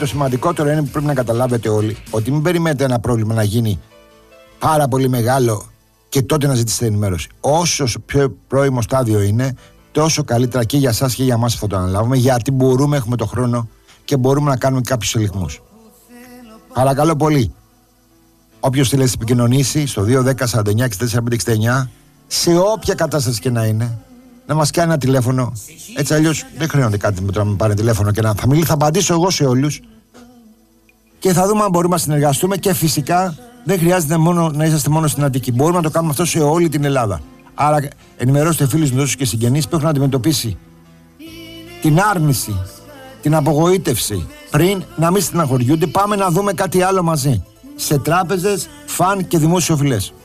το σημαντικότερο είναι που πρέπει να καταλάβετε όλοι ότι μην περιμένετε ένα πρόβλημα να γίνει πάρα πολύ μεγάλο και τότε να ζητήσετε ενημέρωση. Όσο πιο πρώιμο στάδιο είναι, τόσο καλύτερα και για εσάς και για εμάς αυτό το αναλάβουμε, γιατί μπορούμε, έχουμε το χρόνο και μπορούμε να κάνουμε κάποιους ελιγμούς. Παρακαλώ πολύ, όποιος θέλει να επικοινωνήσει στο 210-49-64-569, σε όποια κατάσταση και να είναι, να μας κάνει ένα τηλέφωνο. Έτσι αλλιώς δεν χρειάζεται κάτι με το να με πάρει τηλέφωνο και θα απαντήσω εγώ σε όλους και θα δούμε αν μπορούμε να συνεργαστούμε. Και φυσικά δεν χρειάζεται να είσαστε μόνο στην Αττική. Μπορούμε να το κάνουμε αυτό σε όλη την Ελλάδα. Άρα ενημερώστε φίλους, γνωστούς και συγγενείς που έχουν αντιμετωπίσει την άρνηση, την απογοήτευση, πριν να μην στεναχωριούνται. Πάμε να δούμε κάτι άλλο μαζί. Σε τράπεζες, φαν και δημόσιες οφειλές.